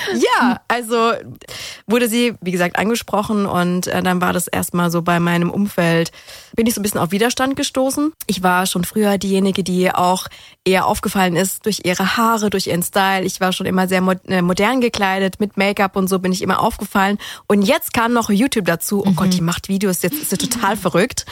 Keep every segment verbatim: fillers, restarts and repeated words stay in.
Ja, also wurde sie, wie gesagt, angesprochen und äh, dann war das erstmal so bei meinem Umfeld, bin ich so ein bisschen auf Widerstand gestoßen. Ich war schon früher diejenige, die auch eher aufgefallen ist durch ihre Haare, durch ihren Style. Ich war schon immer sehr modern gekleidet, mit Make-up und so bin ich immer aufgefallen. Und jetzt kam noch YouTube dazu. Oh mhm. Gott, die macht Videos, jetzt ist sie total verrückt.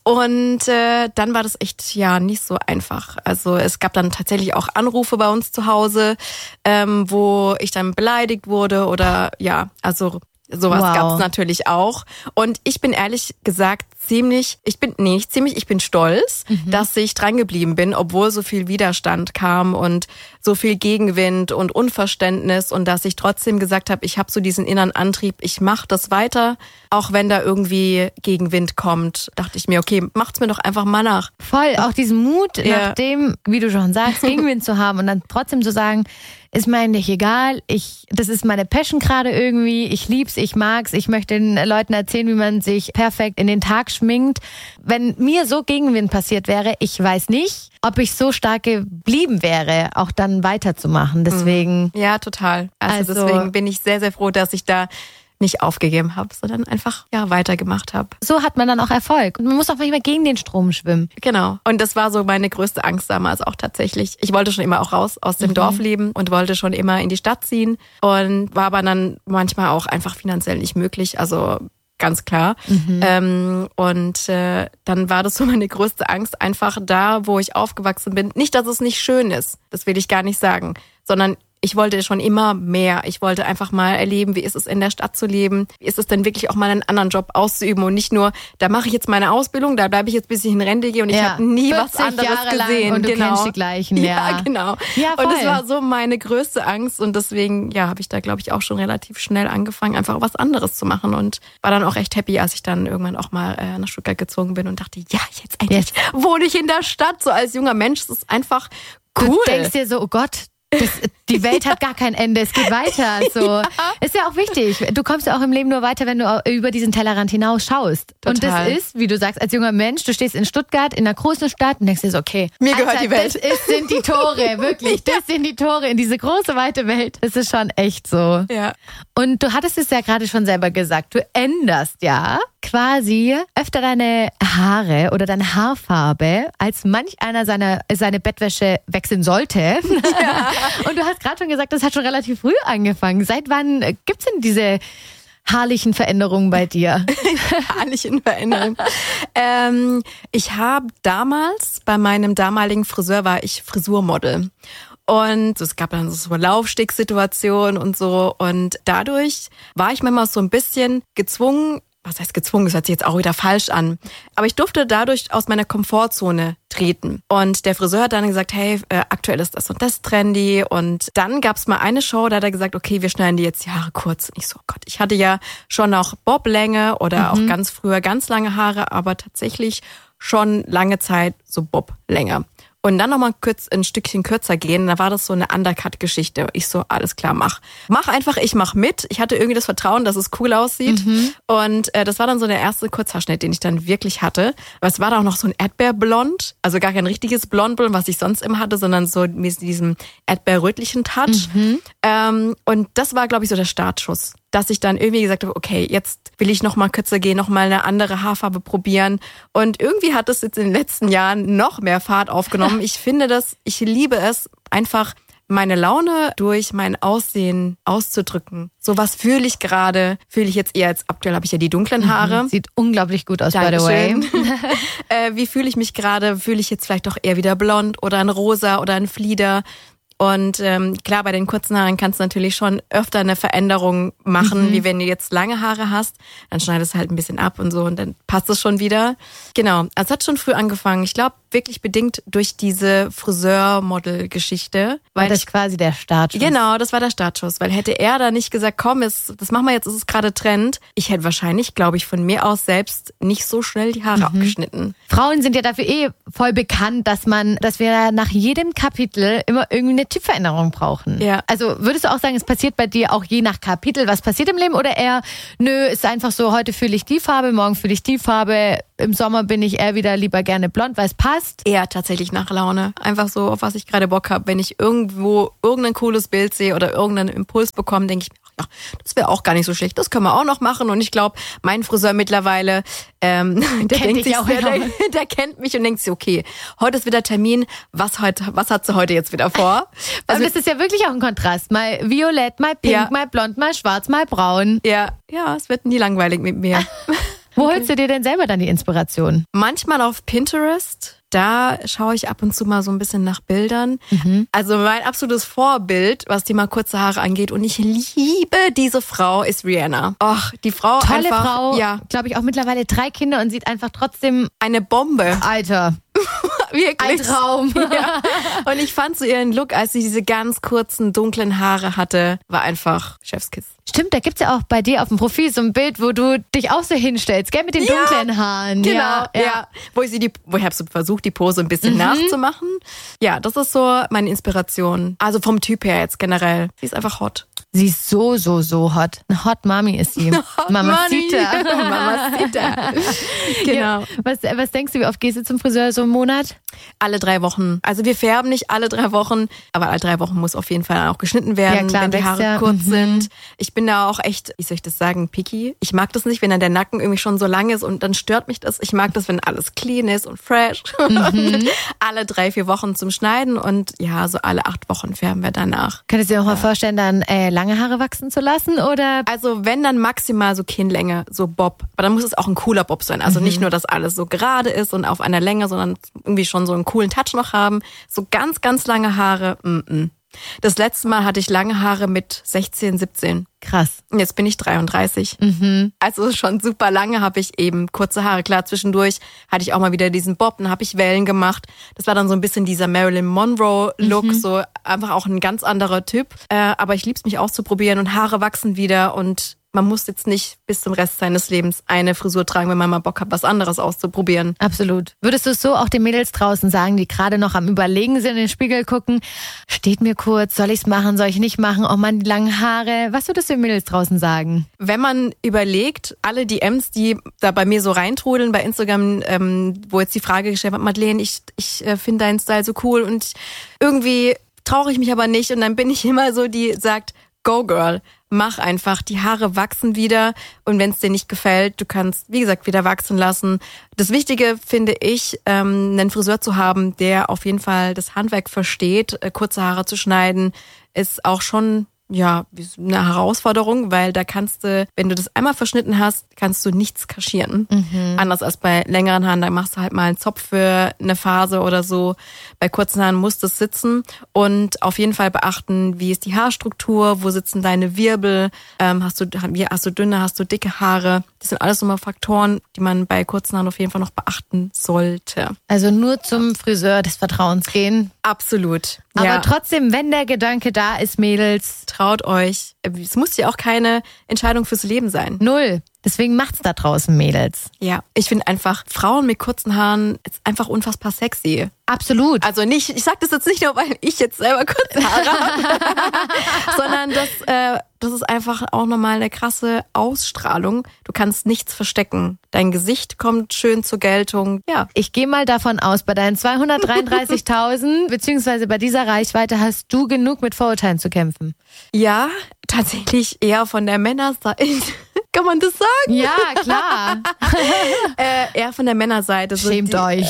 Und äh, dann war das echt ja nicht so einfach. Also es gab dann tatsächlich auch Anrufe bei uns zu Hause, ähm, wo ich dann beleidigt wurde oder ja, also sowas wow. gab es natürlich auch. Und ich bin ehrlich gesagt ziemlich, ich bin, nee, nicht ziemlich, ich bin stolz, mhm. dass ich dran geblieben bin, obwohl so viel Widerstand kam und so viel Gegenwind und Unverständnis und dass ich trotzdem gesagt habe, ich habe so diesen inneren Antrieb, ich mache das weiter, auch wenn da irgendwie Gegenwind kommt, dachte ich mir, okay, macht's mir doch einfach mal nach. Voll, auch diesen Mut, ja. nach dem, wie du schon sagst, Gegenwind zu haben und dann trotzdem zu sagen, ist mir eigentlich egal, ich, das ist meine Passion gerade irgendwie, ich lieb's, ich mag's, ich möchte den Leuten erzählen, wie man sich perfekt in den Tag schminkt. Wenn mir so Gegenwind passiert wäre, ich weiß nicht, ob ich so stark geblieben wäre, auch dann weiterzumachen, deswegen. Ja, total. Also, also deswegen bin ich sehr, sehr froh, dass ich da nicht aufgegeben habe, sondern einfach ja weitergemacht habe. So hat man dann auch Erfolg. Und man muss auch manchmal gegen den Strom schwimmen. Genau. Und das war so meine größte Angst damals auch tatsächlich. Ich wollte schon immer auch raus aus dem mhm. Dorfleben und wollte schon immer in die Stadt ziehen und war aber dann manchmal auch einfach finanziell nicht möglich. Also ganz klar. Mhm. Ähm, und äh, dann war das so meine größte Angst, einfach da, wo ich aufgewachsen bin. Nicht, dass es nicht schön ist, das will ich gar nicht sagen, sondern ich wollte schon immer mehr. Ich wollte einfach mal erleben, wie ist es in der Stadt zu leben? Wie ist es denn wirklich auch mal einen anderen Job auszuüben und nicht nur, da mache ich jetzt meine Ausbildung, da bleibe ich jetzt bis ich in Rente gehe und ich ja, habe nie was anderes Jahre gesehen. Lang und du genau. kennst die gleichen, ja. Ja, genau. Ja, voll. Und das war so meine größte Angst und deswegen, ja, habe ich da, glaube ich, auch schon relativ schnell angefangen, einfach was anderes zu machen und war dann auch echt happy, als ich dann irgendwann auch mal äh, nach Stuttgart gezogen bin und dachte, ja, jetzt endlich yes. wohne ich in der Stadt, so als junger Mensch, das ist einfach cool. Du denkst dir so, oh Gott, Das, die Welt hat gar kein Ende, es geht weiter. So. Ja. Ist ja auch wichtig. Du kommst ja auch im Leben nur weiter, wenn du über diesen Tellerrand hinaus schaust. Total. Und das ist, wie du sagst, als junger Mensch, du stehst in Stuttgart, in einer großen Stadt und denkst dir so, okay, mir gehört Alter, die Welt. Das ist, sind die Tore, wirklich. Das sind die Tore in diese große, weite Welt. Das ist schon echt so. Ja. Und du hattest es ja gerade schon selber gesagt, du änderst ja quasi öfter deine Haare oder deine Haarfarbe, als manch einer seine, seine Bettwäsche wechseln sollte. Ja. Und du hast gerade schon gesagt, das hat schon relativ früh angefangen. Seit wann gibt's denn diese haarlichen Veränderungen bei dir? Haarlichen Veränderungen. ähm, ich habe damals, bei meinem damaligen Friseur war ich Frisurmodel. Und es gab dann so Laufsticksituationen und so. Und dadurch war ich manchmal so ein bisschen gezwungen, was heißt gezwungen, das hört sich jetzt auch wieder falsch an. Aber ich durfte dadurch aus meiner Komfortzone treten. Und der Friseur hat dann gesagt, hey, äh, aktuell ist das und das trendy. Und dann gab es mal eine Show, da hat er gesagt, okay, wir schneiden die jetzt die Haare kurz. Und ich so, oh Gott, ich hatte ja schon auch Boblänge oder mhm. auch ganz früher ganz lange Haare, aber tatsächlich schon lange Zeit so Boblänge. Und dann nochmal kurz ein Stückchen kürzer gehen, da war das so eine Undercut-Geschichte. Ich so, alles klar, mach. Mach einfach, ich mach mit. Ich hatte irgendwie das Vertrauen, dass es cool aussieht. Mhm. Und äh, das war dann so der erste Kurzhaarschnitt, den ich dann wirklich hatte. Aber es war da auch noch so ein Erdbeerblond, also gar kein richtiges Blondblond, was ich sonst immer hatte, sondern so mit diesem erdbeerrötlichen Touch. Mhm. Ähm, und das war, glaube ich, so der Startschuss, dass ich dann irgendwie gesagt habe, okay, jetzt will ich noch mal kürzer gehen, noch mal eine andere Haarfarbe probieren. Und irgendwie hat es jetzt in den letzten Jahren noch mehr Fahrt aufgenommen. Ich finde das, ich liebe es, einfach meine Laune durch mein Aussehen auszudrücken. So was fühle ich gerade, fühle ich jetzt eher, als aktuell habe ich ja die dunklen Haare. Mhm, sieht unglaublich gut aus, Dankeschön. by the way. äh, wie fühle ich mich gerade? Fühle ich jetzt vielleicht doch eher wieder blond oder ein Rosa oder ein Flieder? Und ähm, klar, bei den kurzen Haaren kannst du natürlich schon öfter eine Veränderung machen, mhm. wie wenn du jetzt lange Haare hast. Dann schneidest du halt ein bisschen ab und so und dann passt es schon wieder. Genau, also es hat schon früh angefangen. Ich glaube, wirklich bedingt durch diese Friseur-Model-Geschichte. Weil das ich, quasi der Startschuss. Genau, das war der Startschuss. Weil hätte er da nicht gesagt, komm, ist, das machen wir jetzt, ist es gerade Trend. Ich hätte wahrscheinlich, glaube ich, von mir aus selbst nicht so schnell die Haare mhm. abgeschnitten. Frauen sind ja dafür eh voll bekannt, dass man, dass wir nach jedem Kapitel immer irgendwie eine Typveränderung brauchen. Ja. Also würdest du auch sagen, es passiert bei dir auch je nach Kapitel, was passiert im Leben? Oder eher, nö, ist einfach so, heute fühle ich die Farbe, morgen fühle ich die Farbe, im Sommer bin ich eher wieder lieber gerne blond, weil es passt. hast? Eher tatsächlich nach Laune. Einfach so, auf was ich gerade Bock habe. Wenn ich irgendwo irgendein cooles Bild sehe oder irgendeinen Impuls bekomme, denke ich mir, ach ja, das wäre auch gar nicht so schlecht. Das können wir auch noch machen. Und ich glaube, mein Friseur mittlerweile, ähm, der kennt denkt sich, auch der, der, der kennt mich und denkt sich, okay, heute ist wieder Termin. Was heute, was hat sie heute jetzt wieder vor? Also das ist ja wirklich auch ein Kontrast. Mal violett, mal pink, ja. mal blond, mal schwarz, mal braun. Ja, ja, es wird nie langweilig mit mir. Wo okay. holst du dir denn selber dann die Inspiration? Manchmal auf Pinterest. Da schaue ich ab und zu mal so ein bisschen nach Bildern. Mhm. Also mein absolutes Vorbild, was die mal kurze Haare angeht, und ich liebe diese Frau, ist Rihanna. Och, die Frau Tolle einfach, Frau, ja, glaube ich auch mittlerweile drei Kinder und sieht einfach trotzdem eine Bombe. Alter. Wirklich. Ein Traum. Ja. Und ich fand so ihren Look, als sie diese ganz kurzen, dunklen Haare hatte, war einfach Chefskiss. Stimmt, da gibt's ja auch bei dir auf dem Profil so ein Bild, wo du dich auch so hinstellst, gell, mit den ja, dunklen Haaren. Genau, ja. ja. ja. Wo ich sie die, wo ich habe so versucht, die Pose ein bisschen mhm. nachzumachen. Ja, das ist so meine Inspiration. Also vom Typ her jetzt generell. Sie ist einfach hot. Sie ist so, so, so hot. Eine Hot Mami ist sie. Mamacita. Mamacita. Genau. Ja, was, was denkst du, wie oft gehst du zum Friseur so im Monat? Alle drei Wochen. Also wir färben nicht alle drei Wochen, aber alle drei Wochen muss auf jeden Fall auch geschnitten werden, ja, klar, wenn die Haare ja. kurz mhm. sind. Ich bin da auch echt, wie soll ich das sagen, picky. Ich mag das nicht, wenn dann der Nacken irgendwie schon so lang ist und dann stört mich das. Ich mag das, wenn alles clean ist und fresh. Mhm. alle drei, vier Wochen zum Schneiden und ja, so alle acht Wochen färben wir danach. Könntest du dir auch ja. mal vorstellen, dann äh, lange Haare wachsen zu lassen, oder? Also wenn, dann maximal so Kinnlänge, so Bob. Aber dann muss es auch ein cooler Bob sein. Also mhm. nicht nur, dass alles so gerade ist und auf einer Länge, sondern irgendwie schon so einen coolen Touch noch haben. So ganz, ganz lange Haare, mm-mm. Das letzte Mal hatte ich lange Haare mit sechzehn, siebzehn. Krass. Und jetzt bin ich dreiunddreißig. Mhm. Also schon super lange habe ich eben kurze Haare. Klar, zwischendurch hatte ich auch mal wieder diesen Bob, dann habe ich Wellen gemacht. Das war dann so ein bisschen dieser Marilyn Monroe-Look, mhm. so einfach auch ein ganz anderer Typ. Äh, aber ich lieb's, mich auszuprobieren und Haare wachsen wieder und man muss jetzt nicht bis zum Rest seines Lebens eine Frisur tragen, wenn man mal Bock hat, was anderes auszuprobieren. Absolut. Würdest du es so auch den Mädels draußen sagen, die gerade noch am Überlegen sind, in den Spiegel gucken, steht mir kurz, soll ich es machen, soll ich nicht machen, oh Mann, die langen Haare. Was würdest du den Mädels draußen sagen? Wenn man überlegt, alle D Ms, die da bei mir so reintrudeln bei Instagram, ähm, wo jetzt die Frage gestellt wird, Madeleine, ich, ich äh, finde deinen Style so cool und irgendwie traue ich mich aber nicht und dann bin ich immer so, die sagt, go girl, mach einfach, die Haare wachsen wieder und wenn es dir nicht gefällt, du kannst, wie gesagt, wieder wachsen lassen. Das Wichtige finde ich, ähm, einen Friseur zu haben, der auf jeden Fall das Handwerk versteht, äh, kurze Haare zu schneiden, ist auch schon ja eine Herausforderung, weil da kannst du, wenn du das einmal verschnitten hast, kannst du nichts kaschieren. Mhm. Anders als bei längeren Haaren, da machst du halt mal einen Zopf für eine Phase oder so. Bei kurzen Haaren muss das sitzen und auf jeden Fall beachten, wie ist die Haarstruktur, wo sitzen deine Wirbel, ähm, hast du hast du dünne, hast du dicke Haare. Das sind alles nochmal Faktoren, die man bei kurzen Haaren auf jeden Fall noch beachten sollte. Also nur zum Friseur des Vertrauens gehen. Absolut. Aber ja. trotzdem, wenn der Gedanke da ist, Mädels, traut euch. Es muss ja auch keine Entscheidung fürs Leben sein. Null. Deswegen macht's da draußen, Mädels. Ja, ich finde einfach, Frauen mit kurzen Haaren ist einfach unfassbar sexy. Absolut. Also nicht, ich sag das jetzt nicht nur, weil ich jetzt selber kurze Haare habe, sondern das, äh, das ist einfach auch nochmal eine krasse Ausstrahlung. Du kannst nichts verstecken. Dein Gesicht kommt schön zur Geltung. Ja. Ich gehe mal davon aus, bei deinen zweihundertdreiunddreißigtausend beziehungsweise bei dieser Reichweite hast du genug mit Vorurteilen zu kämpfen. Ja, tatsächlich eher von der Männerseite. Kann man das sagen? Ja, klar. äh, eher von der Männerseite. Schämt die, euch.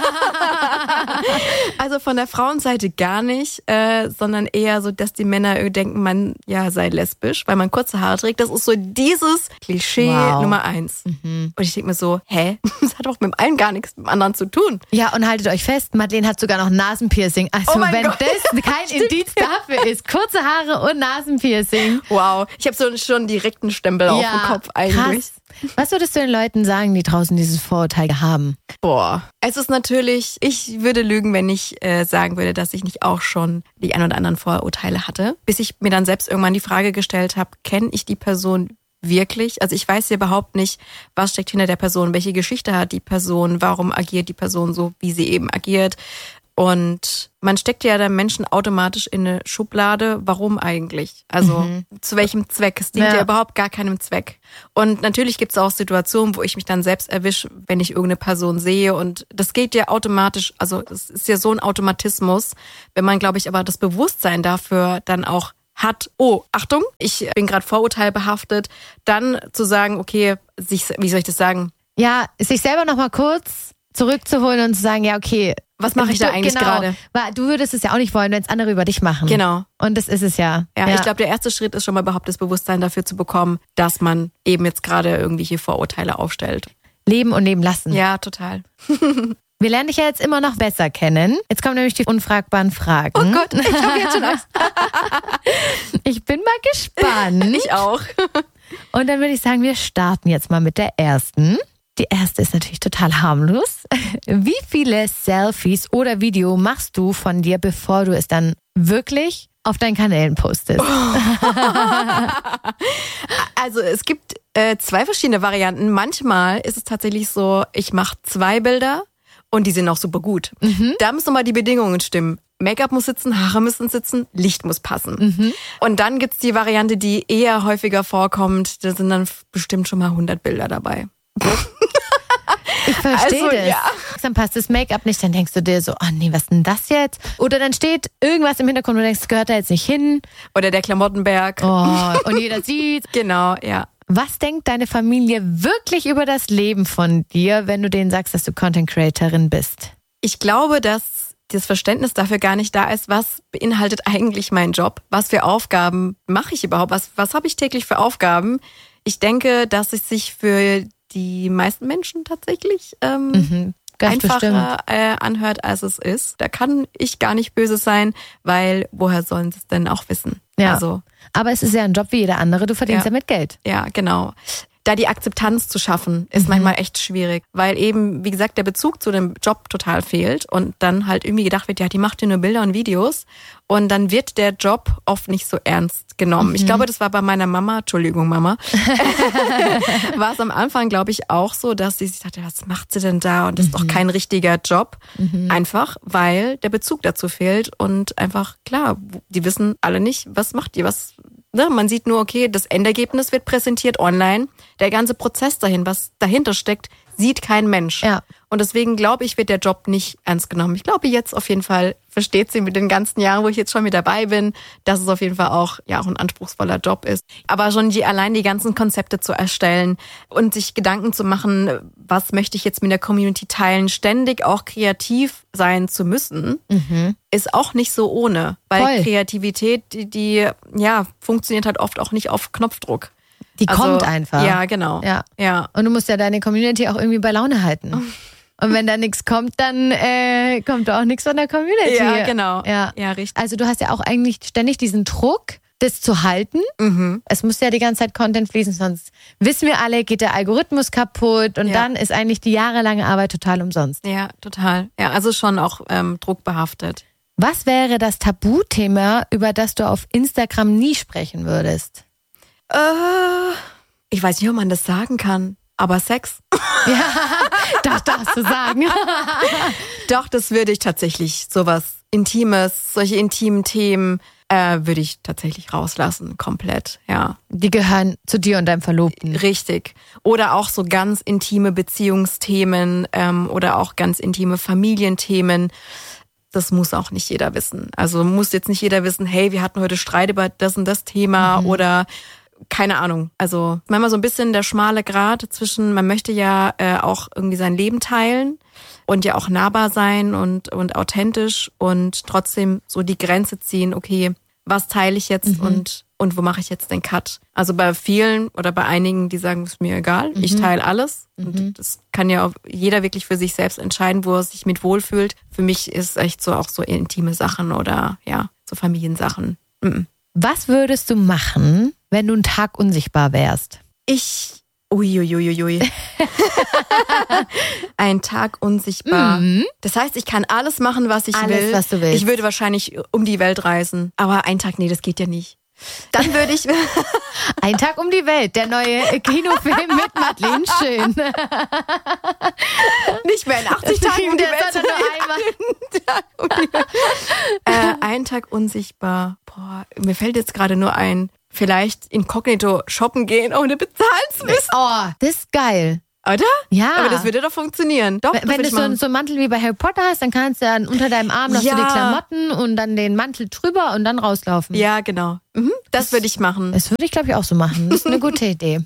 Also von der Frauenseite gar nicht, äh, sondern eher so, dass die Männer denken, man ja sei lesbisch, weil man kurze Haare trägt. Das ist so dieses Klischee wow. Nummer eins. Mhm. Und ich denke mir so, hä? Das hat doch mit dem einen gar nichts mit dem anderen zu tun. Ja, und haltet euch fest, Madeleine hat sogar noch Nasenpiercing. Also oh wenn Gott. das kein Indiz dafür ist, kurze Haare und Nasenpiercing. Wow, ich habe so schon direkt einen Stempel ja, auf dem Kopf eigentlich. Krass. Was würdest du den Leuten sagen, die draußen dieses Vorurteil haben? Boah, es ist natürlich, ich würde lügen, wenn ich äh, sagen würde, dass ich nicht auch schon die ein oder anderen Vorurteile hatte. Bis ich mir dann selbst irgendwann die Frage gestellt habe, kenne ich die Person wirklich? Also ich weiß ja überhaupt nicht, was steckt hinter der Person, welche Geschichte hat die Person, warum agiert die Person so, wie sie eben agiert. Und man steckt ja den Menschen automatisch in eine Schublade. Warum eigentlich? Also mhm. zu welchem Zweck? Es dient ja. ja überhaupt gar keinem Zweck. Und natürlich gibt es auch Situationen, wo ich mich dann selbst erwische, wenn ich irgendeine Person sehe. Und das geht ja automatisch, also es ist ja so ein Automatismus, wenn man, glaube ich, aber das Bewusstsein dafür dann auch hat, oh, Achtung, ich bin gerade vorurteilbehaftet, dann zu sagen, okay, sich, wie soll ich das sagen? Ja, sich selber nochmal kurz zurückzuholen und zu sagen, ja, okay, was mache ich da eigentlich genau, gerade? Du würdest es ja auch nicht wollen, wenn es andere über dich machen. Genau. Und das ist es ja. Ja, ja. ich glaube, der erste Schritt ist schon mal überhaupt das Bewusstsein dafür zu bekommen, dass man eben jetzt gerade irgendwelche Vorurteile aufstellt. Leben und leben lassen. Ja, total. Wir lernen dich ja jetzt immer noch besser kennen. Jetzt kommen nämlich die unfragbaren Fragen. Oh Gott, ich habe jetzt schon Angst. Ich bin mal gespannt. Ich auch. Und dann würde ich sagen, wir starten jetzt mal mit der ersten. Die erste ist natürlich total harmlos. Wie viele Selfies oder Video machst du von dir, bevor du es dann wirklich auf deinen Kanälen postest? Oh. Also es gibt äh, zwei verschiedene Varianten. Manchmal ist es tatsächlich so, ich mache zwei Bilder und die sind auch super gut. Mhm. Da müssen nochmal die Bedingungen stimmen. Make-up muss sitzen, Haare müssen sitzen, Licht muss passen. Mhm. Und dann gibt's die Variante, die eher häufiger vorkommt. Da sind dann bestimmt schon mal hundert Bilder dabei. Ich verstehe also, das. Ja. Dann passt das Make-up nicht, dann denkst du dir so, oh nee, was ist denn das jetzt? Oder dann steht irgendwas im Hintergrund und du denkst, das gehört da jetzt nicht hin. Oder der Klamottenberg. Oh, und jeder sieht. Genau, ja. Was denkt deine Familie wirklich über das Leben von dir, wenn du denen sagst, dass du Content Creatorin bist? Ich glaube, dass das Verständnis dafür gar nicht da ist, was beinhaltet eigentlich mein Job? Was für Aufgaben mache ich überhaupt? Was, was habe ich täglich für Aufgaben? Ich denke, dass es sich für die meisten Menschen tatsächlich ähm, mhm, einfacher äh, anhört, als es ist. Da kann ich gar nicht böse sein, weil woher sollen sie es denn auch wissen? Ja, also, aber es ist ja ein Job wie jeder andere, du verdienst ja. damit Geld. Ja, genau. Da die Akzeptanz zu schaffen, ist mhm. manchmal echt schwierig, weil eben, wie gesagt, der Bezug zu dem Job total fehlt und dann halt irgendwie gedacht wird, ja, die macht ja nur Bilder und Videos und dann wird der Job oft nicht so ernst genommen. Mhm. Ich glaube, das war bei meiner Mama, Entschuldigung Mama, war es am Anfang, glaube ich, auch so, dass sie sich dachte, was macht sie denn da und das ist mhm. doch kein richtiger Job. Mhm. Einfach, weil der Bezug dazu fehlt und einfach, klar, die wissen alle nicht, was macht ihr, was... Man sieht nur, okay, das Endergebnis wird präsentiert online. Der ganze Prozess dahin, was dahinter steckt, sieht kein Mensch. Ja. Und deswegen glaube ich, wird der Job nicht ernst genommen. Ich glaube jetzt auf jeden Fall, versteht sie mit den ganzen Jahren, wo ich jetzt schon mit dabei bin, dass es auf jeden Fall auch ja auch ein anspruchsvoller Job ist. Aber schon die, allein die ganzen Konzepte zu erstellen und sich Gedanken zu machen, was möchte ich jetzt mit der Community teilen, ständig auch kreativ sein zu müssen, mhm. ist auch nicht so ohne. Weil Voll. Kreativität, die, die ja funktioniert halt oft auch nicht auf Knopfdruck. Die also, kommt einfach. Ja, genau. Ja. Ja. Und du musst ja deine Community auch irgendwie bei Laune halten. Und wenn da nichts kommt, dann äh, kommt da auch nichts von der Community. Ja, genau. Ja. ja, richtig. Also du hast ja auch eigentlich ständig diesen Druck, das zu halten. Mhm. Es muss ja die ganze Zeit Content fließen, sonst wissen wir alle, geht der Algorithmus kaputt und ja. dann ist eigentlich die jahrelange Arbeit total umsonst. Ja, total. Ja, also schon auch ähm, druckbehaftet. Was wäre das Tabuthema, über das du auf Instagram nie sprechen würdest? Äh, ich weiß nicht, ob man das sagen kann, aber Sex. Ja, das darfst du sagen. Doch, das würde ich tatsächlich, sowas Intimes, solche intimen Themen, äh, würde ich tatsächlich rauslassen, komplett, ja. Die gehören zu dir und deinem Verlobten. Richtig. Oder auch so ganz intime Beziehungsthemen ähm, oder auch ganz intime Familienthemen. Das muss auch nicht jeder wissen. Also muss jetzt nicht jeder wissen, hey, wir hatten heute Streit über das und das Thema mhm. oder keine Ahnung. Also manchmal so ein bisschen der schmale Grat zwischen, man möchte ja äh, auch irgendwie sein Leben teilen und ja auch nahbar sein und und authentisch und trotzdem so die Grenze ziehen, okay, was teile ich jetzt mhm. und und wo mache ich jetzt den Cut? Also bei vielen oder bei einigen, die sagen, ist mir egal, mhm. ich teile alles. Mhm. Und das kann ja auch jeder wirklich für sich selbst entscheiden, wo er sich mit wohlfühlt. Für mich ist echt so auch so intime Sachen oder ja, so Familiensachen. Mhm. Was würdest du machen, wenn du einen Tag unsichtbar wärst? Ich, uiuiuiui. Ein Tag unsichtbar. Mhm. Das heißt, ich kann alles machen, was ich alles, will. Was du willst. Ich würde wahrscheinlich um die Welt reisen. Aber ein Tag, nee, das geht ja nicht. Dann würde ich... Ein Tag um die Welt, der neue Kinofilm mit Madeleine Schön. Nicht mehr in achtzig Tagen um die Welt, sondern nur einmal. Um die Welt. äh, ein Tag unsichtbar. Boah, mir fällt jetzt gerade nur ein, vielleicht inkognito shoppen gehen, ohne bezahlen zu müssen. Oh, das ist geil. Oder? Ja. Aber das würde doch funktionieren. Doch, wenn wenn du so, so einen Mantel wie bei Harry Potter hast, dann kannst du dann unter deinem Arm noch ja. so die Klamotten und dann den Mantel drüber und dann rauslaufen. Ja, genau. Mhm, das, das würde ich machen. Das würde ich, glaube ich, auch so machen. Das ist eine gute Idee.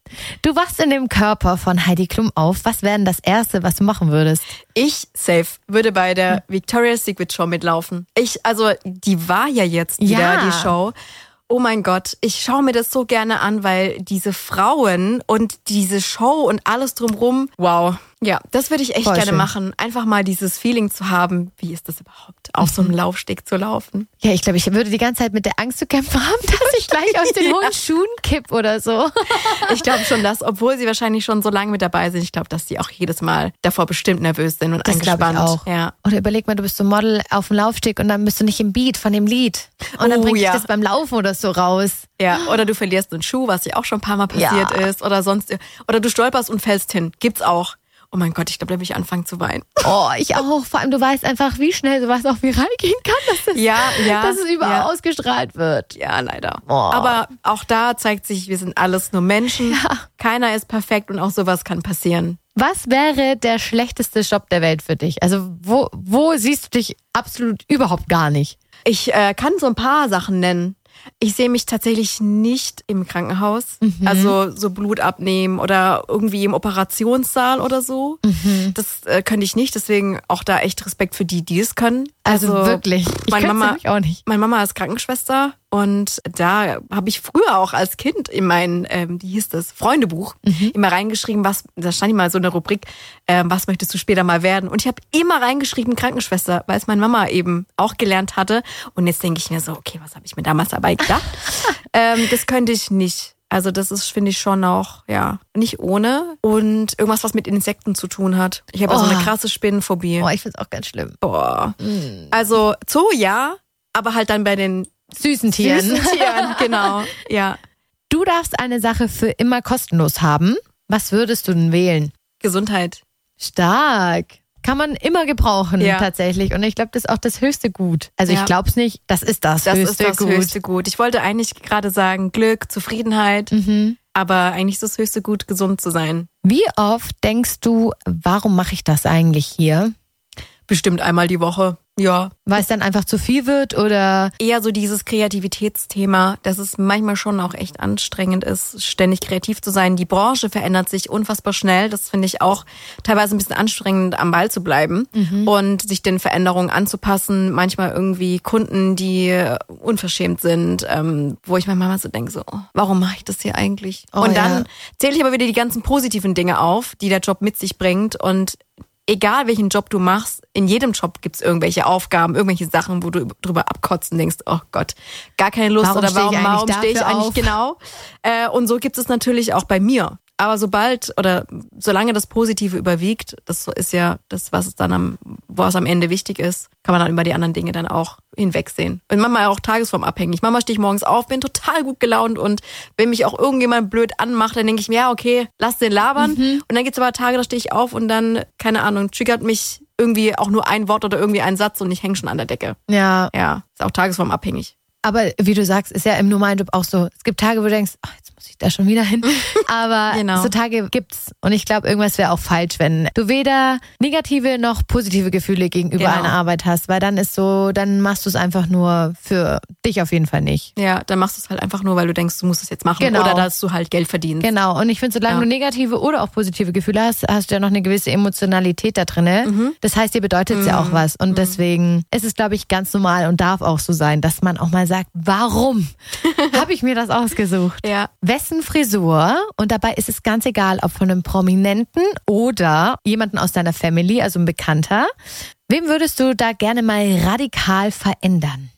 Du wachst in dem Körper von Heidi Klum auf. Was wäre denn das Erste, was du machen würdest? Ich, safe, würde bei der Victoria's Secret Show mitlaufen. Ich, also, die war ja jetzt wieder, ja. die Show. Oh mein Gott, ich schaue mir das so gerne an, weil diese Frauen und diese Show und alles drumrum, wow. Ja, das würde ich echt Voll gerne schön. machen. Einfach mal dieses Feeling zu haben, wie ist das überhaupt, auf so einem Laufsteg zu laufen. Ja, ich glaube, ich würde die ganze Zeit mit der Angst zu kämpfen haben, dass ich gleich aus den Ja. hohen Schuhen kipp oder so. Ich glaube schon, dass, obwohl sie wahrscheinlich schon so lange mit dabei sind, ich glaube, dass die auch jedes Mal davor bestimmt nervös sind und Das glaube ich angespannt. auch. Ja. Oder überleg mal, du bist so Model auf dem Laufsteg und dann bist du nicht im Beat von dem Lied. Und dann Oh, bringt dich ja. das beim Laufen oder so raus. Ja, oder du verlierst einen Schuh, was ja auch schon ein paar Mal passiert Ja. ist, oder sonst, oder du stolperst und fällst hin. Gibt's auch. Oh mein Gott, ich glaube, da will ich anfangen zu weinen. Oh, ich auch. Vor allem, du weißt einfach, wie schnell sowas auch viral gehen kann, dass es, Ja, ja. dass es überall ja. ausgestrahlt wird. Ja, leider. Oh. Aber auch da zeigt sich, wir sind alles nur Menschen. Ja. Keiner ist perfekt und auch sowas kann passieren. Was wäre der schlechteste Job der Welt für dich? Also wo, wo siehst du dich absolut überhaupt gar nicht? Ich äh, kann so ein paar Sachen nennen. Ich sehe mich tatsächlich nicht im Krankenhaus, Mhm. also so Blut abnehmen oder irgendwie im Operationssaal oder so. Mhm. Das äh, könnte ich nicht, deswegen auch da echt Respekt für die, die es können. Also, wirklich. Ich meine könnte Mama, nämlich auch nicht. Meine Mama ist Krankenschwester und da habe ich früher auch als Kind in mein, ähm, wie hieß das, Freundebuch Mhm. immer reingeschrieben, was, da stand immer so eine Rubrik, ähm, was möchtest du später mal werden? Und ich habe immer reingeschrieben Krankenschwester, weil es meine Mama eben auch gelernt hatte. Und jetzt denke ich mir so, okay, was habe ich mir damals dabei gedacht? ähm, das könnte ich nicht. Also das ist, finde ich, schon auch, ja, nicht ohne. Und irgendwas, was mit Insekten zu tun hat. Ich habe ja so Oh. eine krasse Spinnenphobie. Oh, ich finde es auch ganz schlimm. Boah. Also Zoo ja, aber halt dann bei den Süßen Tieren. süßen Tieren, genau. Ja. Du darfst eine Sache für immer kostenlos haben. Was würdest du denn wählen? Gesundheit. Stark. Kann man immer gebrauchen, Ja. tatsächlich. Und ich glaube, das ist auch das höchste Gut. Also Ja. ich glaube es nicht, das ist das, Das höchste ist das Gut. höchste Gut. Ich wollte eigentlich gerade sagen Glück, Zufriedenheit, Mhm. aber eigentlich ist das höchste Gut, gesund zu sein. Wie oft denkst du, warum mache ich das eigentlich hier? Bestimmt einmal die Woche. Ja. Weil es dann einfach zu viel wird oder... Eher so dieses Kreativitätsthema, dass es manchmal schon auch echt anstrengend ist, ständig kreativ zu sein. Die Branche verändert sich unfassbar schnell. Das finde ich auch teilweise ein bisschen anstrengend, am Ball zu bleiben und sich den Veränderungen anzupassen. Manchmal irgendwie Kunden, die unverschämt sind, ähm, wo ich mir manchmal so denke, so, oh, warum mache ich das hier eigentlich? Oh, und dann ja. zähle ich aber wieder die ganzen positiven Dinge auf, die der Job mit sich bringt. Und egal welchen Job du machst, in jedem Job gibt's irgendwelche Aufgaben, irgendwelche Sachen, wo du drüber abkotzen denkst, oh Gott, gar keine Lust Warum oder stehe ich warum, eigentlich warum stehe ich dafür eigentlich auf? genau? Äh, und so gibt es natürlich auch bei mir. Aber sobald oder solange das Positive überwiegt, das ist ja das, was es dann am, was am Ende wichtig ist, kann man dann über die anderen Dinge dann auch hinwegsehen. Und manchmal auch tagesformabhängig. Manchmal stehe ich morgens auf, bin total gut gelaunt und wenn mich auch irgendjemand blöd anmacht, dann denke ich mir, ja, okay, lass den labern. Mhm. Und dann gibt's aber Tage, da stehe ich auf und dann, keine Ahnung, triggert mich irgendwie auch nur ein Wort oder irgendwie ein Satz und ich hänge schon an der Decke. Ja, Ja, ist auch tagesformabhängig. aber wie du sagst, ist ja im normalen Job auch so. Es gibt Tage, wo du denkst, ach, jetzt muss ich da schon wieder hin. Aber Genau. so Tage gibt's. Und ich glaube, irgendwas wäre auch falsch, wenn du weder negative noch positive Gefühle gegenüber Genau. einer Arbeit hast. Weil dann ist so, dann machst du es einfach nur für dich auf jeden Fall nicht. Ja, dann machst du es halt einfach nur, weil du denkst, du musst es jetzt machen Genau. oder dass du halt Geld verdienst. Genau. Und ich finde, solange Ja. du negative oder auch positive Gefühle hast, hast du ja noch eine gewisse Emotionalität da drinne. Mhm. Das heißt, dir bedeutet es ja auch was. Und deswegen ist es, glaube ich, ganz normal und darf auch so sein, dass man auch mal sagt, warum habe ich mir das ausgesucht? Ja. Wessen Frisur, und dabei ist es ganz egal, ob von einem Prominenten oder jemanden aus deiner Family, also ein Bekannter, wem würdest du da gerne mal radikal verändern?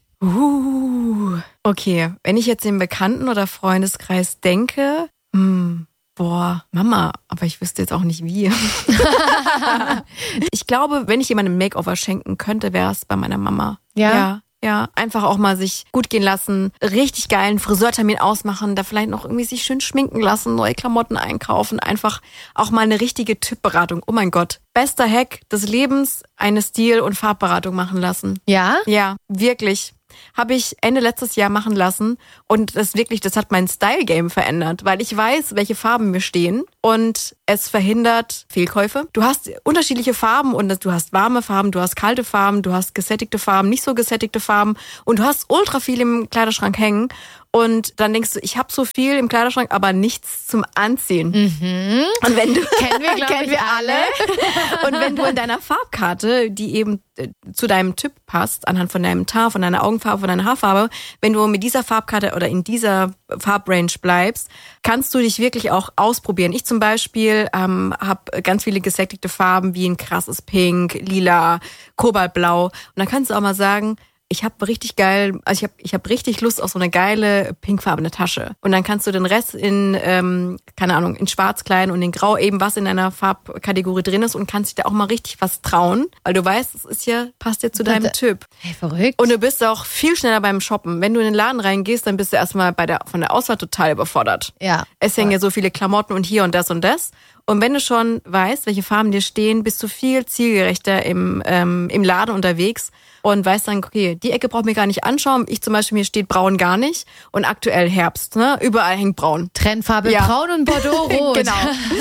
Uh, okay, wenn ich jetzt im Bekannten- oder Freundeskreis denke, hm, boah, Mama, aber ich wüsste jetzt auch nicht wie. Ich glaube, wenn ich jemandem ein Makeover schenken könnte, wäre es bei meiner Mama. Ja? Ja. Ja, einfach auch mal sich gut gehen lassen, richtig geilen Friseurtermin ausmachen, da vielleicht noch irgendwie sich schön schminken lassen, neue Klamotten einkaufen, einfach auch mal eine richtige Typberatung. Oh mein Gott, bester Hack des Lebens, eine Stil- und Farbberatung machen lassen. Ja? Ja, wirklich. Habe ich Ende letztes Jahr machen lassen und das wirklich, das hat mein Style-Game verändert, weil ich weiß, welche Farben mir stehen und es verhindert Fehlkäufe. Du hast unterschiedliche Farben und du hast warme Farben, du hast kalte Farben, du hast gesättigte Farben, nicht so gesättigte Farben und du hast ultra viel im Kleiderschrank hängen. Und dann denkst du, ich habe so viel im Kleiderschrank, aber nichts zum Anziehen. Mhm. Und wenn du kennen wir, kennen wir alle. Und wenn du in deiner Farbkarte, die eben äh, zu deinem Typ passt, anhand von deinem Haar, von deiner Augenfarbe, von deiner Haarfarbe, wenn du mit dieser Farbkarte oder in dieser Farbrange bleibst, kannst du dich wirklich auch ausprobieren. Ich zum Beispiel ähm, habe ganz viele gesättigte Farben wie ein krasses Pink, Lila, Kobaltblau. Und dann kannst du auch mal sagen, ich habe richtig geil, also ich habe ich hab richtig Lust auf so eine geile pinkfarbene Tasche. Und dann kannst du den Rest in, ähm, keine Ahnung, in schwarz kleiden und in grau eben, was in deiner Farbkategorie drin ist und kannst dich da auch mal richtig was trauen, weil du weißt, es ist ja, passt ja zu deinem das, Typ. Hey, verrückt. Und du bist auch viel schneller beim Shoppen. Wenn du in den Laden reingehst, dann bist du erstmal bei der, von der Auswahl total überfordert. Ja. Es hängen ja so viele Klamotten und hier und das und das. Und wenn du schon weißt, welche Farben dir stehen, bist du viel zielgerechter im, ähm, im Laden unterwegs und weißt dann, okay, die Ecke braucht mir gar nicht anschauen. Ich zum Beispiel, mir steht braun gar nicht. Und aktuell Herbst, ne? Überall hängt braun. Trendfarbe Ja. braun und Bordeaux-rot. Genau.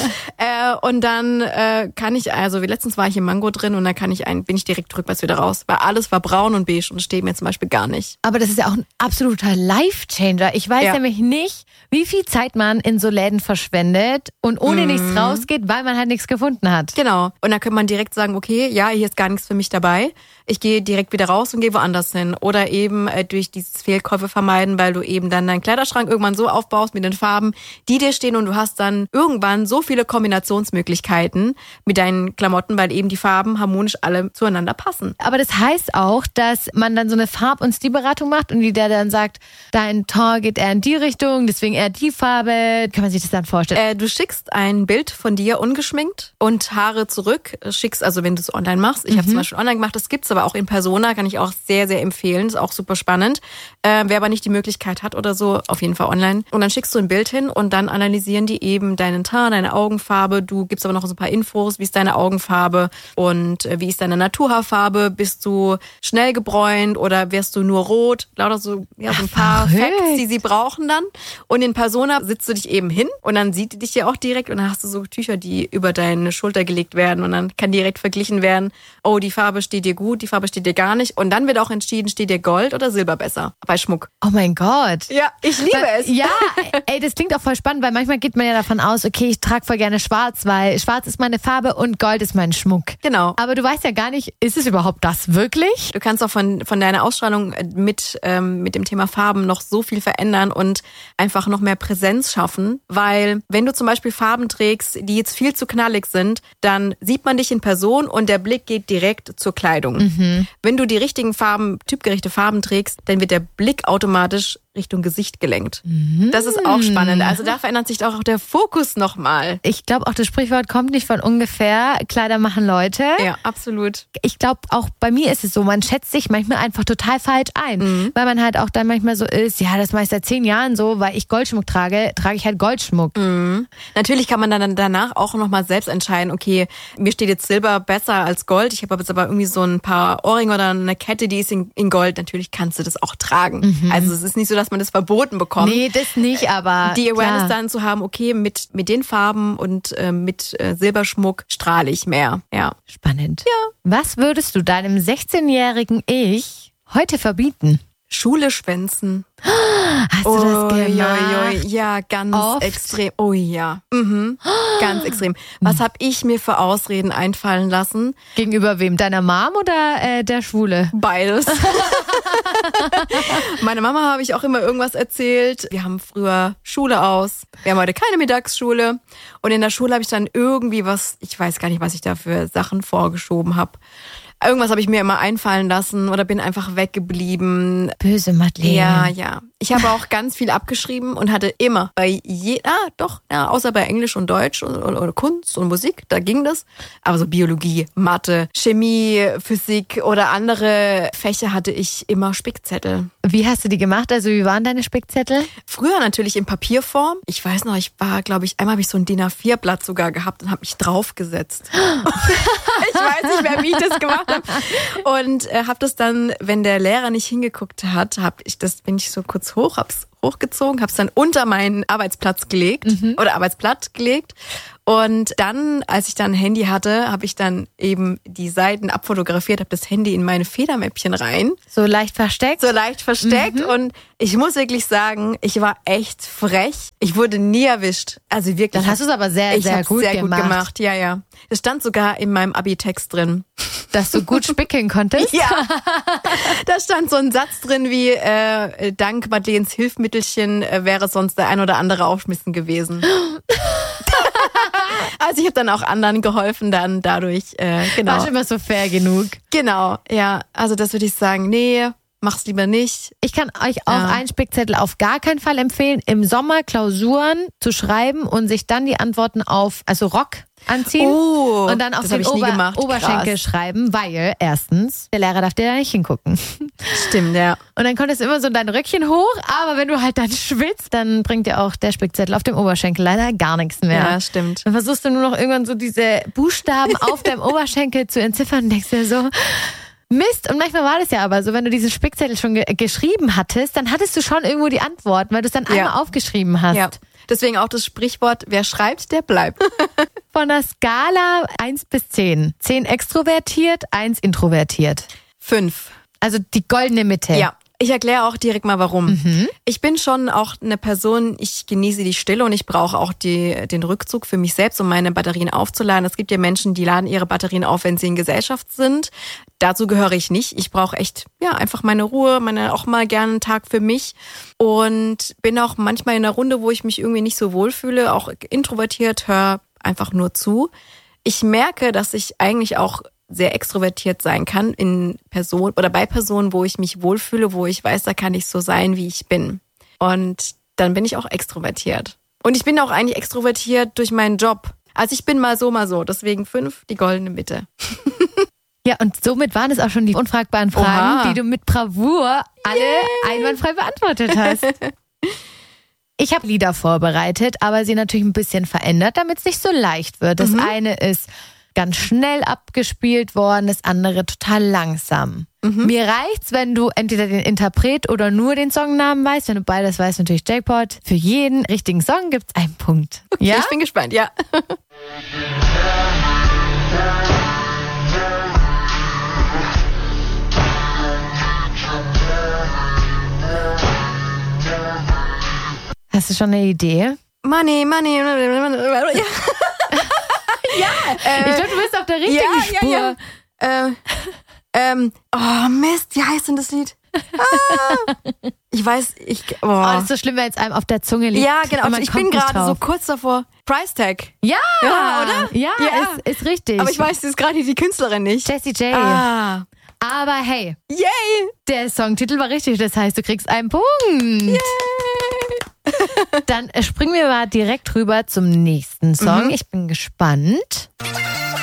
äh, und dann äh, kann ich, also wie letztens war ich im Mango drin und dann kann ich ein, bin ich direkt rückwärts wieder raus. Weil alles war braun und beige und steht mir zum Beispiel gar nicht. Aber das ist ja auch ein absoluter Life-Changer. Ich weiß Ja. nämlich nicht, wie viel Zeit man in so Läden verschwendet und ohne Mhm. nichts rausgeht, weil man halt nichts gefunden hat. Genau. Und dann könnte man direkt sagen, okay, ja, hier ist gar nichts für mich dabei. Ich gehe direkt wieder raus und gehe woanders hin. Oder eben äh, durch dieses Fehlkäufe vermeiden, weil du eben dann deinen Kleiderschrank irgendwann so aufbaust mit den Farben, die dir stehen und du hast dann irgendwann so viele Kombinationsmöglichkeiten mit deinen Klamotten, weil eben die Farben harmonisch alle zueinander passen. Aber das heißt auch, dass man dann so eine Farb- und Stilberatung macht und die der dann sagt, dein Tor geht eher in die Richtung, deswegen eher die Farbe. Kann man sich das dann vorstellen? Äh, du schickst ein Bild von dir ungeschminkt und Haare zurück. Schickst, also wenn du es online machst. Ich mhm. habe zum Beispiel online gemacht, das gibt's aber auch in Persona, kann ich auch sehr, sehr empfehlen. Ist auch super spannend. Äh, wer aber nicht die Möglichkeit hat oder so, auf jeden Fall online. Und dann schickst du ein Bild hin und dann analysieren die eben deinen Teint, deine Augenfarbe. Du gibst aber noch so ein paar Infos, wie ist deine Augenfarbe und äh, wie ist deine Naturhaarfarbe. Bist du schnell gebräunt oder wirst du nur rot? Lauter so, ja, so ein paar Verrückt. Facts, die sie brauchen dann. Und in Persona sitzt du dich eben hin und dann sieht die dich ja auch direkt und dann hast du so Tücher, die über deine Schulter gelegt werden und dann kann direkt verglichen werden, oh, die Farbe steht dir gut, die Farbe steht dir gar nicht. Und dann wird auch entschieden, steht dir Gold oder Silber besser bei Schmuck. Oh mein Gott. Ja, ich liebe weil, es. Ja, ey, das klingt auch voll spannend, weil manchmal geht man ja davon aus, okay, ich trage voll gerne schwarz, weil schwarz ist meine Farbe und Gold ist mein Schmuck. Genau. Aber du weißt ja gar nicht, ist es überhaupt das wirklich? Du kannst auch von, von deiner Ausstrahlung mit, ähm, mit dem Thema Farben noch so viel verändern und einfach noch mehr Präsenz schaffen, weil wenn du zum Beispiel Farben trägst, die jetzt viel zu knallig sind, dann sieht man dich in Person und der Blick geht direkt zur Kleidung. Mhm. Wenn du die richtigen Farben, typgerechte Farben trägst, dann wird der Blick automatisch Richtung Gesicht gelenkt. Mhm. Das ist auch spannend. Also da verändert sich auch der Fokus nochmal. Ich glaube auch, das Sprichwort kommt nicht von ungefähr. Kleider machen Leute. Ja, absolut. Ich glaube, auch bei mir ist es so, man schätzt sich manchmal einfach total falsch ein. Mhm. Weil man halt auch dann manchmal so ist, ja, das mache ich seit zehn Jahren so, weil ich Goldschmuck trage, trage ich halt Goldschmuck. Mhm. Natürlich kann man dann danach auch nochmal selbst entscheiden, okay, mir steht jetzt Silber besser als Gold. Ich habe jetzt aber irgendwie so ein paar Ohrringe oder eine Kette, die ist in, in Gold. Natürlich kannst du das auch tragen. Mhm. Also es ist nicht so, dass man das verboten bekommt. Nee, das nicht, aber die Awareness klar. dann zu haben, okay, mit mit den Farben und äh, mit äh, Silberschmuck strahle ich mehr. Ja. Spannend. Ja. Was würdest du deinem sechzehnjährigen Ich heute verbieten? Schule schwänzen. Hast du das gemacht? Oi, oi, oi. Ja, ganz Oft? extrem. Oh ja, mhm. Ganz extrem. Was habe ich mir für Ausreden einfallen lassen? Gegenüber wem? Deiner Mom oder äh, der Schwule? Beides. Meine Mama habe ich auch immer irgendwas erzählt. Wir haben früher Schule aus. Wir haben heute keine Mittagsschule. Und in der Schule habe ich dann irgendwie was, ich weiß gar nicht, was ich da für Sachen vorgeschoben habe. Irgendwas habe ich mir immer einfallen lassen oder bin einfach weggeblieben. Böse Madeleine. Ja, ja. Ich habe auch ganz viel abgeschrieben und hatte immer bei je, ah, doch, ja, außer bei Englisch und Deutsch und, oder, oder Kunst und Musik, da ging das. Aber so Biologie, Mathe, Chemie, Physik oder andere Fächer hatte ich immer Spickzettel. Wie hast du die gemacht? Also wie waren deine Spickzettel? Früher natürlich in Papierform. Ich weiß noch, ich war, glaube ich, einmal habe ich so ein D I N A vier Blatt sogar gehabt und habe mich draufgesetzt. Ich weiß nicht mehr, wie ich das gemacht habe. Und äh, habe das dann, wenn der Lehrer nicht hingeguckt hat, habe ich das, bin ich so kurz hoch, hab's hochgezogen, hab's dann unter meinen Arbeitsplatz gelegt mhm. oder Arbeitsblatt gelegt. Und dann, als ich dann ein Handy hatte, habe ich dann eben die Seiten abfotografiert, habe das Handy in meine Federmäppchen rein. So leicht versteckt? So leicht versteckt. Mhm. Und ich muss wirklich sagen, ich war echt frech. Ich wurde nie erwischt. Also wirklich. Dann hast du es aber sehr, ich sehr, gut, sehr gemacht. gut gemacht. Ja, ja. Es stand sogar in meinem Abi-Text drin. Dass du gut spickeln konntest? Ja. Da stand so ein Satz drin wie, äh, dank Madeleines Hilfsmittelchen äh, wäre sonst der ein oder andere aufschmissen gewesen. Also ich habe dann auch anderen geholfen dann dadurch. Äh, genau. War schon immer so fair genug. Genau, ja. Also das würde ich sagen, nee, mach's lieber nicht. Ich kann euch auch ja. einen Spickzettel auf gar keinen Fall empfehlen, im Sommer Klausuren zu schreiben und sich dann die Antworten auf, also Rock anziehen oh, und dann auf den Ober- Oberschenkel Krass. schreiben, weil erstens, der Lehrer darf dir da nicht hingucken. Stimmt, ja. Und dann konntest du immer so dein Röckchen hoch, aber wenn du halt dann schwitzt, dann bringt dir auch der Spickzettel auf dem Oberschenkel leider gar nichts mehr. Ja, stimmt. Dann versuchst du nur noch irgendwann so diese Buchstaben auf deinem Oberschenkel zu entziffern und denkst dir so, Mist. Und manchmal war das ja aber so, wenn du diesen Spickzettel schon ge- geschrieben hattest, dann hattest du schon irgendwo die Antwort, weil du es dann ja. einmal aufgeschrieben hast. Ja. Deswegen auch das Sprichwort, wer schreibt, der bleibt. Von der Skala eins bis zehn. zehn extrovertiert, eins introvertiert. fünf. Also die goldene Mitte. Ja. Ich erkläre auch direkt mal, warum. Mhm. Ich bin schon auch eine Person, ich genieße die Stille und ich brauche auch die, den Rückzug für mich selbst, um meine Batterien aufzuladen. Es gibt ja Menschen, die laden ihre Batterien auf, wenn sie in Gesellschaft sind. Dazu gehöre ich nicht. Ich brauche echt, ja, einfach meine Ruhe, meine auch mal gerne einen Tag für mich und bin auch manchmal in einer Runde, wo ich mich irgendwie nicht so wohlfühle, auch introvertiert, höre einfach nur zu. Ich merke, dass ich eigentlich auch sehr extrovertiert sein kann in Personen oder bei Personen, wo ich mich wohlfühle, wo ich weiß, da kann ich so sein, wie ich bin. Und dann bin ich auch extrovertiert. Und ich bin auch eigentlich extrovertiert durch meinen Job. Also ich bin mal so, mal so. Deswegen fünf, die goldene Mitte. Ja, und somit waren es auch schon die unfragbaren Fragen, Oha. die du mit Bravour alle yeah. einwandfrei beantwortet hast. Ich habe Lieder vorbereitet, aber sie natürlich ein bisschen verändert, damit es nicht so leicht wird. Das mhm. eine ist ganz schnell abgespielt worden, das andere total langsam. Mhm. Mir reicht's, wenn du entweder den Interpret oder nur den Songnamen weißt. Wenn du beides weißt, natürlich Jackpot. Für jeden richtigen Song gibt's einen Punkt. Okay, ja? Ich bin gespannt, ja. Hast du schon eine Idee? Money, money, money, money. Ja. Ja, äh, ich glaube, du bist auf der richtigen ja, Spur. Ja, ja. Ähm, ähm, oh Mist, wie heißt denn das Lied? Ah, ich weiß, ich. Oh. oh, das ist so schlimm, wenn es einem auf der Zunge liegt. Ja, genau. Ich bin gerade so kurz davor. Price Tag. Ja, ja, oder? Ja, ja. Ist, ist richtig. Aber ich weiß jetzt gerade die Künstlerin nicht. Jessie J. Ah. Aber hey, yay! Der Songtitel war richtig. Das heißt, du kriegst einen Punkt. Yay! Dann springen wir mal direkt rüber zum nächsten Song. Mhm. Ich bin gespannt.